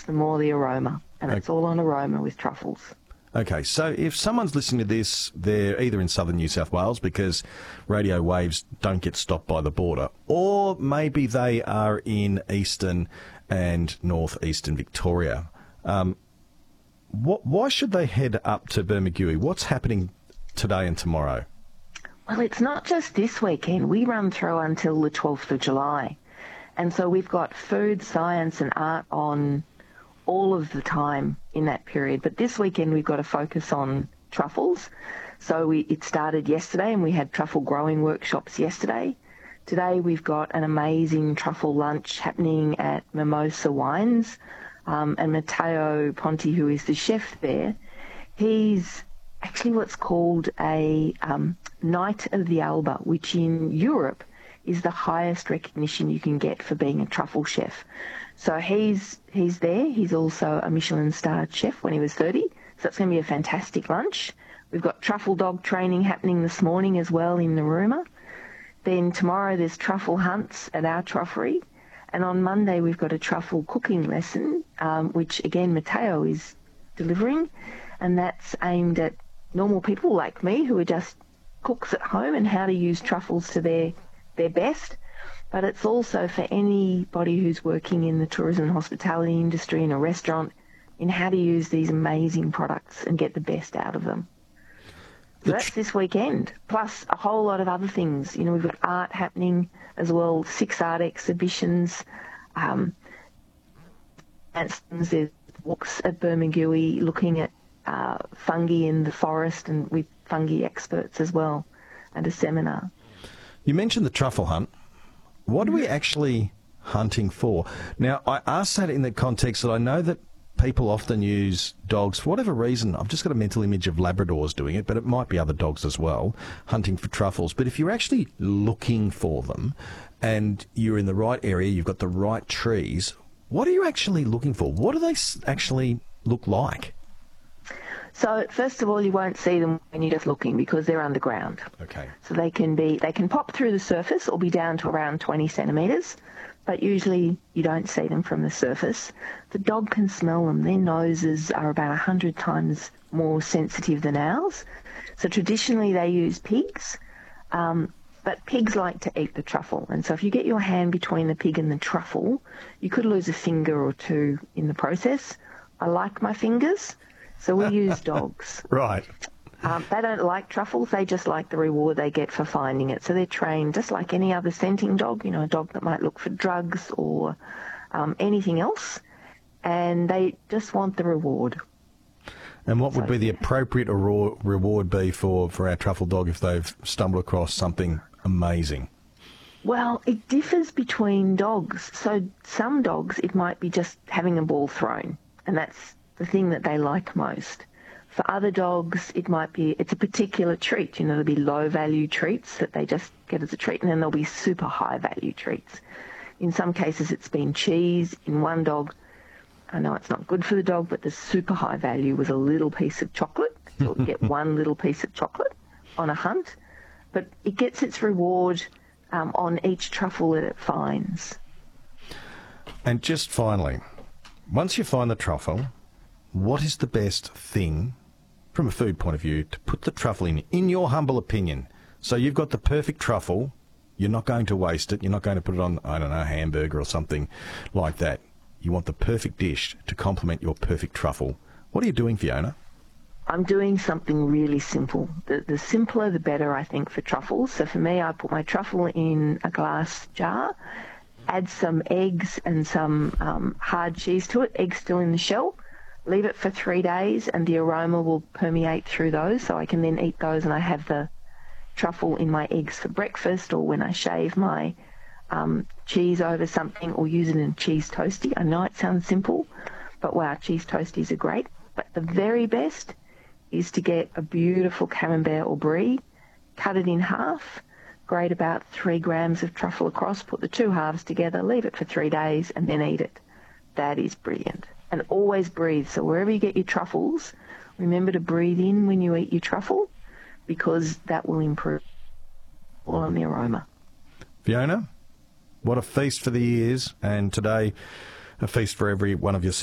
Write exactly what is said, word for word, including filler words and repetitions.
the more the aroma. And it's all on aroma with truffles. Okay, so if someone's listening to this, they're either in southern New South Wales because radio waves don't get stopped by the border, or maybe they are in eastern and northeastern Victoria. Um, what, why should they head up to Bermagui? What's happening today and tomorrow? Well, it's not just this weekend. We run through until the twelfth of July. And so we've got food, science and art on all of the time in that period. But this weekend we've got to focus on truffles. So we, it started yesterday and we had truffle growing workshops yesterday. Today we've got an amazing truffle lunch happening at Mimosa Wines. Um, and Matteo Ponti, who is the chef there, he's actually what's called a um, Knight of the Alba, which in Europe is the highest recognition you can get for being a truffle chef. So he's he's there. He's also a Michelin-starred chef when he was thirty. So it's going to be a fantastic lunch. We've got truffle dog training happening this morning as well in Narooma. Then tomorrow there's truffle hunts at our truffery. And on Monday we've got a truffle cooking lesson, um, which again Matteo is delivering. And that's aimed at normal people like me who are just cooks at home and how to use truffles to their, their best. But it's also for anybody who's working in the tourism and hospitality industry in a restaurant in how to use these amazing products and get the best out of them. So that's this weekend, plus a whole lot of other things. You know, we've got art happening as well, six art exhibitions, um, and there's walks at Bermagui looking at uh, fungi in the forest and with fungi experts as well, and a seminar. You mentioned the truffle hunt. What are we actually hunting for? Now, I ask that in the context that I know that people often use dogs for whatever reason. I've just got a mental image of Labradors doing it, but it might be other dogs as well, hunting for truffles. But if you're actually looking for them and you're in the right area, you've got the right trees, what are you actually looking for? What do they actually look like? So first of all, you won't see them when you're just looking because they're underground. Okay. So they can be they can pop through the surface or be down to around twenty centimetres, but usually you don't see them from the surface. The dog can smell them. Their noses are about one hundred times more sensitive than ours. So traditionally they use pigs, um, but pigs like to eat the truffle. And so if you get your hand between the pig and the truffle, you could lose a finger or two in the process. I like my fingers. So we use dogs. Right. Um, they don't like truffles. They just like the reward they get for finding it. So they're trained just like any other scenting dog, you know, a dog that might look for drugs or um, anything else. And they just want the reward. And what would so, be the yeah. appropriate aro- reward be for, for our truffle dog if they've stumbled across something amazing? Well, it differs between dogs. So some dogs, it might be just having a ball thrown. And that's the thing that they like most. For other dogs, it might be, it's a particular treat. You know, there'll be low-value treats that they just get as a treat, and then there'll be super high-value treats. In some cases, it's been cheese. In one dog, I know it's not good for the dog, but the super high value was a little piece of chocolate. So it'll get one little piece of chocolate on a hunt, but it gets its reward um, on each truffle that it finds. And just finally, once you find the truffle, what is the best thing, from a food point of view, to put the truffle in, in your humble opinion? So you've got the perfect truffle. You're not going to waste it. You're not going to put it on, I don't know, a hamburger or something like that. You want the perfect dish to complement your perfect truffle. What are you doing, Fiona? I'm doing something really simple. The, the simpler, the better, I think, for truffles. So for me, I put my truffle in a glass jar, add some eggs and some um, hard cheese to it, eggs still in the shell. Leave it for three days and the aroma will permeate through those, so I can then eat those and I have the truffle in my eggs for breakfast, or when I shave my um, cheese over something, or use it in a cheese toastie. I know it sounds simple, but wow, cheese toasties are great. But the very best is to get a beautiful camembert or brie, cut it in half, grate about three grams of truffle across, put the two halves together, leave it for three days and then eat it. That is brilliant. And always breathe. So wherever you get your truffles, remember to breathe in when you eat your truffle, because that will improve on the aroma. Fiona, what a feast for the ears, and today a feast for every one of your